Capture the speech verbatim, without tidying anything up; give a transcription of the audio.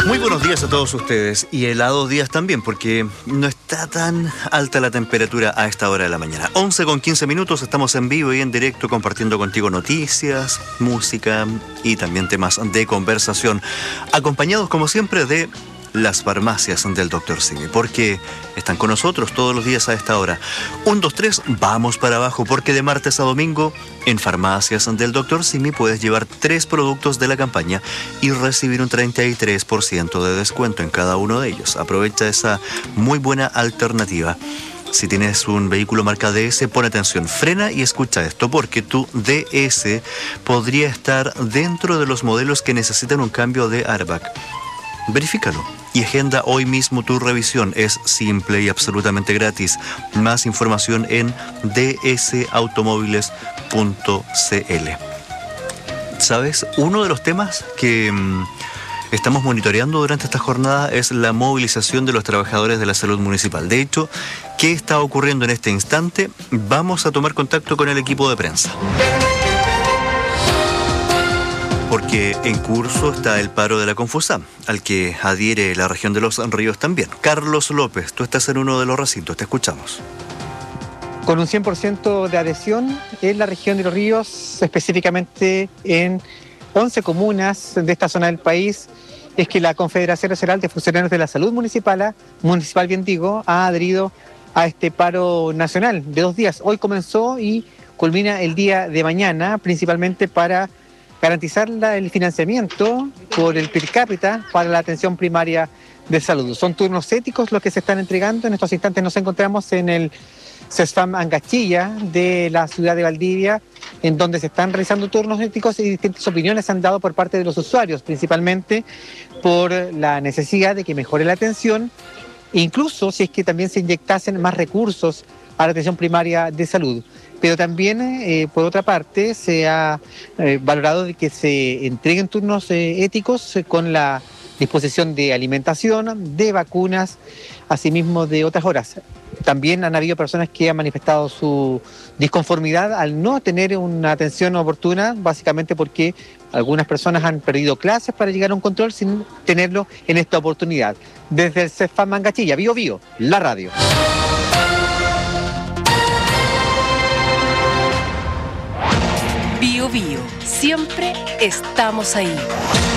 Muy buenos días a todos ustedes y helados días también, porque no está tan alta la temperatura a esta hora de la mañana. once con quince minutos, estamos en vivo y en directo compartiendo contigo noticias, música y también temas de conversación, acompañados como siempre de las farmacias del doctor Simi, porque están con nosotros todos los días a esta hora. Un, dos, tres, vamos para abajo, porque de martes a domingo en farmacias del doctor Simi puedes llevar tres productos de la campaña y recibir un treinta y tres por ciento de descuento en cada uno de ellos. Aprovecha esa muy buena alternativa. Si tienes un vehículo marca D S, pon atención, frena y escucha esto, porque tu D S podría estar dentro de los modelos que necesitan un cambio de airbag. Verifícalo y agenda hoy mismo tu revisión. Es simple y absolutamente gratis. Más información en d s automóviles punto c l. ¿Sabes? Uno de los temas que mmm, estamos monitoreando durante esta jornada es la movilización de los trabajadores de la salud municipal. De hecho, ¿qué está ocurriendo en este instante? Vamos a tomar contacto con el equipo de prensa, porque en curso está el paro de la Confusam, al que adhiere la región de Los Ríos también. Carlos López, tú estás en uno de los recintos, te escuchamos. Con un cien por ciento de adhesión en la región de Los Ríos, específicamente en once comunas de esta zona del país, es que la Confederación Nacional de Funcionarios de la Salud Municipal, municipal bien digo, ha adherido a este paro nacional de dos días. Hoy comenzó y culmina el día de mañana, principalmente para garantizar la, el financiamiento por el per cápita para la atención primaria de salud. Son turnos éticos los que se están entregando. En estos instantes nos encontramos en el CESFAM Angachilla de la ciudad de Valdivia, en donde se están realizando turnos éticos y distintas opiniones se han dado por parte de los usuarios, principalmente por la necesidad de que mejore la atención, incluso si es que también se inyectasen más recursos a la atención primaria de salud. Pero también, eh, por otra parte, se ha eh, valorado de que se entreguen turnos eh, éticos eh, con la disposición de alimentación, de vacunas, asimismo de otras horas. También han habido personas que han manifestado su disconformidad al no tener una atención oportuna, básicamente porque algunas personas han perdido clases para llegar a un control sin tenerlo en esta oportunidad. Desde el CESFAM Mangachilla, Bio Bio, la radio. Bio Bio, siempre estamos ahí.